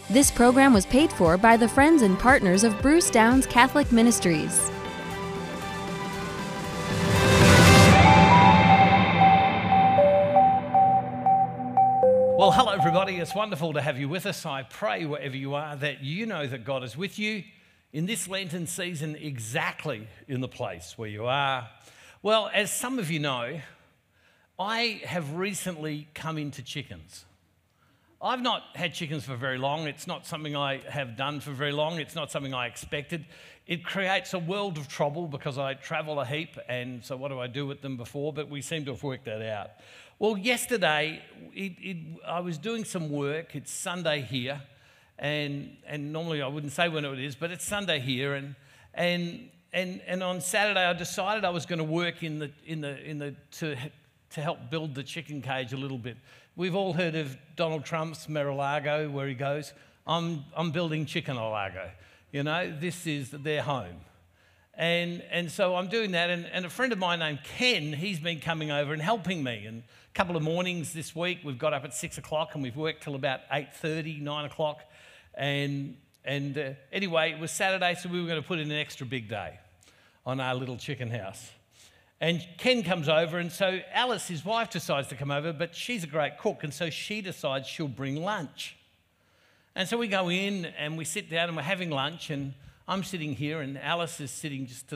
This program was paid for by the friends and partners of Bruce Downs Catholic Ministries. Well, hello everybody. It's wonderful to have you with us. I pray wherever you are that you know that God is with you in this Lenten season exactly in the place where you are. Well, as some of you know, I have recently come into chickens. I've not had chickens for very long. It's not something I have done for very long. It's not something I expected. It creates a world of trouble because I travel a heap, and so what do I do with them before? But we seem to have worked that out. Well, yesterday, I was doing some work. It's Sunday here, and normally I wouldn't say when it is, but it's Sunday here, and on Saturday I decided I was going to work to help build the chicken cage a little bit. We've all heard of Donald Trump's Mar-a-Lago, where he goes, I'm building Chicken-a-Lago. You know, this is their home. And so I'm doing that, and a friend of mine named Ken, he's been coming over and helping me. And a couple of mornings this week, we've got up at 6 o'clock and we've worked till about 8:30, 9 o'clock. And anyway, it was Saturday, so we were going to put in an extra big day on our little chicken house. And Ken comes over, and so Alice, his wife, decides to come over, but she's a great cook, and so she decides she'll bring lunch. And so we go in, and we sit down, and we're having lunch, and I'm sitting here, and Alice is sitting just to